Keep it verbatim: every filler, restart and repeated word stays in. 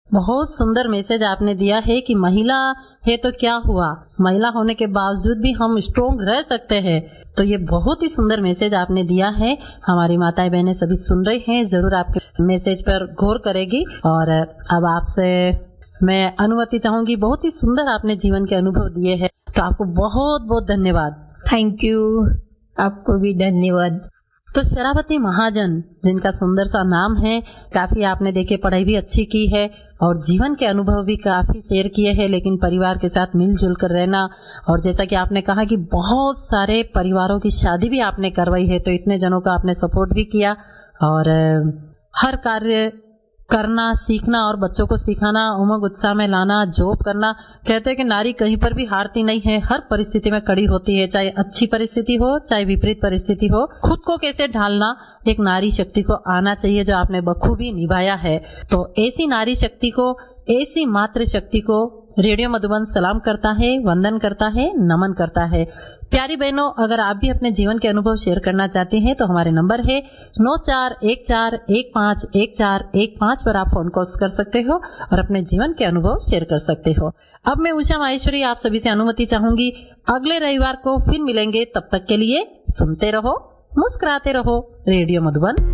बहुत सुंदर मैसेज आपने दिया है कि महिला है तो क्या हुआ, महिला होने के बावजूद भी हम स्ट्रोंग रह सकते हैं। तो ये बहुत ही सुंदर मैसेज आपने दिया है। हमारी माताएं बहनें सभी सुन रही हैं, जरूर आपके मैसेज पर गौर करेगी। और अब आपसे मैं अनुमति चाहूंगी, बहुत ही सुंदर आपने जीवन के अनुभव दिए हैं, तो आपको बहुत बहुत धन्यवाद। थैंक यू, आपको भी धन्यवाद। तो शरावती महाजन, जिनका सुंदर सा नाम है, काफी आपने देखे पढ़ाई भी अच्छी की है और जीवन के अनुभव भी काफी शेयर किए हैं, लेकिन परिवार के साथ मिलजुल कर रहना, और जैसा कि आपने कहा कि बहुत सारे परिवारों की शादी भी आपने करवाई है, तो इतने जनों का आपने सपोर्ट भी किया और हर कार्य करना, सीखना और बच्चों को सिखाना, उमंग उत्साह में लाना, जॉब करना। कहते हैं कि नारी कहीं पर भी हारती नहीं है, हर परिस्थिति में खड़ी होती है, चाहे अच्छी परिस्थिति हो चाहे विपरीत परिस्थिति हो। खुद को कैसे ढालना एक नारी शक्ति को आना चाहिए, जो आपने बखूबी निभाया है। तो ऐसी नारी शक्ति को, ऐसी मातृ शक्ति को रेडियो मधुबन सलाम करता है, वंदन करता है, नमन करता है। प्यारी बहनों, अगर आप भी अपने जीवन के अनुभव शेयर करना चाहती हैं तो हमारे नंबर है नौ चार एक चार एक पाँच एक चार एक पाँच पर आप फोन कॉल्स कर सकते हो और अपने जीवन के अनुभव शेयर कर सकते हो। अब मैं उषा माहेश्वरी आप सभी से अनुमति चाहूंगी, अगले रविवार को फिर मिलेंगे। तब तक के लिए सुनते रहो, मुस्कुराते रहो। रेडियो मधुबन।